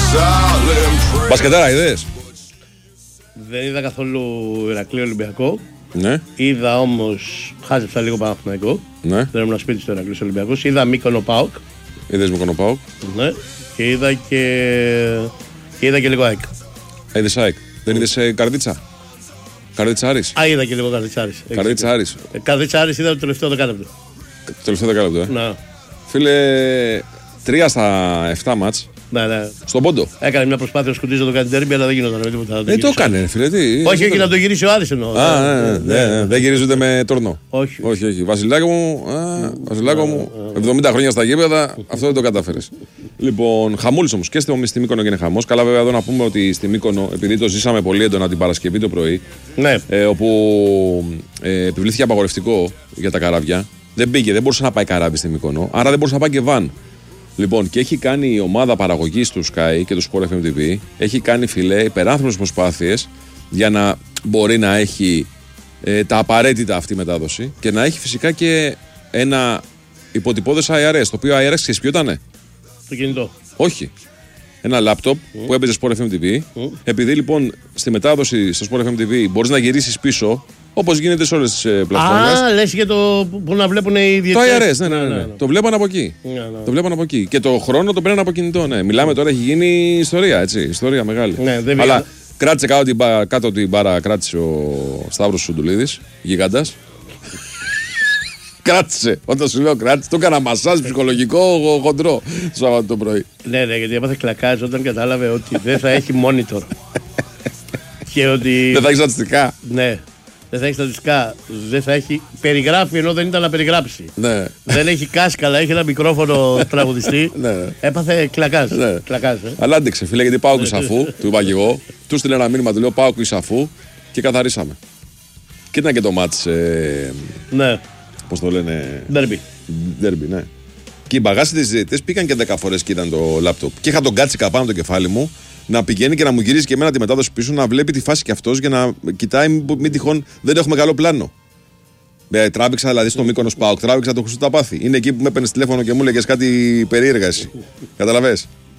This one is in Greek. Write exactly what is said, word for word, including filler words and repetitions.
Μπασκετάρα είδες? Δεν είδα καθόλου Ηρακλή Ολυμπιακό. Ναι. Είδα όμως, χάζεψα λίγο Παναθηναϊκό. Ναι. Δεν ήμουν σπίτι στο Ηρακλής Ολυμπιακός. Είδα Μύκονο ΠΑΟΚ. Είδες Μύκονο ΠΑΟΚ. Ναι. Και είδα και, και, είδα και λίγο ΑΕΚ. Είδες ΑΕΚ. Δεν είδες ε, Καρδίτσα. Καρδίτσα Άρης. Α, είδα και λίγο Καρδίτσα Άρης. Καρδίτσα Άρης. Ε, Καρδίτσα Άρης είδα το τελευταίο δεκάλεπτο. Το τελευταίο δεκάλεπτο, ε. Ναι. Φίλε, τρία στα εφτά μάτς. Ναι, ναι. Στον πόντο. Έκανε μια προσπάθεια να σκουτίζει το κάτι τέρμπι, αλλά δεν γινόταν με τίποτα. Δεν το έκανε, φίλε. Τι, όχι, όχι, να το γυρίσει ο Άρης εννοώ. Α, ναι, ναι, ναι, ναι. Δεν γυρίζονται με τόρνο. Όχι. Όχι, όχι. Βασιλάκο μου, α, βασιλάκο μου, εβδομήντα χρόνια στα γήπεδα, αυτό δεν το κατάφερες. Λοιπόν, χαμούλης όμως και στη Μύκονο είναι χαμός. Καλά, βέβαια, εδώ να πούμε ότι στη Μύκονο, επειδή το ζήσαμε πολύ έντονα την Παρασκευή το πρωί, ναι. ε, όπου ε, επιβλήθηκε απαγορευτικό για τα καράβια, δεν πήγε, δεν μπορούσε να πάει καράβι στη Μύκονο, άρα δεν μπορούσε να πάει και βαν. Λοιπόν, και έχει κάνει η ομάδα παραγωγής του Sky και του Sport εφ εμ τι βι, έχει κάνει, φιλέ, υπεράνθρωπες προσπάθειες για να μπορεί να έχει ε, τα απαραίτητα αυτή μετάδοση και να έχει φυσικά και ένα υποτυπώδες άι αρ ες, το οποίο άι αρ ες ξέρεις ποιο ήτανε? Το κινητό. Όχι. Ένα λάπτοπ mm. που έπαιζε Sport εφ εμ τι βι. Mm. Επειδή λοιπόν στη μετάδοση στο Sport εφ εμ τι βι μπορείς να γυρίσεις πίσω, όπως γίνεται σε όλες τις ε, πλατφόρμες. Α, λες και το που να βλέπουν οι διαιτητές. Το άι αρ ες, ναι, ναι, ναι, ναι. ναι, ναι. Το βλέπαν από εκεί. Ναι, ναι. Το βλέπαν από εκεί. Και το χρόνο το παίρνουν από κινητό. Ναι. Μιλάμε τώρα, έχει γίνει ιστορία, έτσι. Ιστορία μεγάλη. Ναι, δεν αλλά κράτησε κάτω την, κάτω την μπάρα, κράτησε ο Σταύρος Σουντουλίδης, γιγάντας. Κράτησε. Όταν σου λέω κράτησε, το έκανα μασάζ ψυχολογικό χοντρό το Σάββατο το πρωί. Ναι, ναι, γιατί έπαθε κλακάζ όταν κατάλαβε ότι δεν θα έχει monitor. Και ότι. Δεν θα έχει στατιστικά. Ναι. Δεν θα έχει στατιστικά. Δεν θα έχει. Περιγράφει ενώ δεν ήταν να περιγράψει. Ναι. Δεν έχει κάσκαλα, έχει ένα μικρόφωνο τραγουδιστή. Ναι. Έπαθε κλακάζ. Ναι. κλακάζ ε. Αλλά άντεξε, φίλε, γιατί πάω Ισαφού, του είπα και εγώ. Του στείλε ένα μήνυμα, του λέω πάω Ισαφού και καθαρίσαμε. Και ήταν και το μάτς. Ε, ναι. Πώς το λένε. Ντέρμπι. Ντέρμπι, ναι. Και οι μπαγάσιτες διαιτητές πήγαν και δέκα φορές και ήταν το λάπτοπ. Και είχα τον κάτσικα πάνω το κεφάλι μου να πηγαίνει και να μου γυρίζει και εμένα τη μετάδοση πίσω, να βλέπει τη φάση κι αυτός για να κοιτάει, μην τυχόν δεν έχουμε καλό πλάνο. Ε, τράβηξα δηλαδή στο Μύκονος ΠΑΟΚ, τράβηξα το Χριστό τα πάθη. Είναι εκεί που με έπαιρνε τηλέφωνο και μου έλεγε κάτι περίεργα εσύ. Καταλαβες.